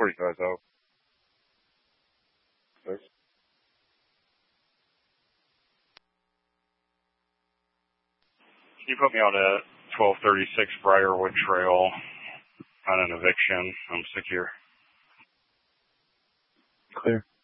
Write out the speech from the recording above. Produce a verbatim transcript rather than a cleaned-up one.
forty-five thousand. Thanks. Can you put me on a twelve thirty-six Briarwood Trail on an eviction? I'm secure. Clear.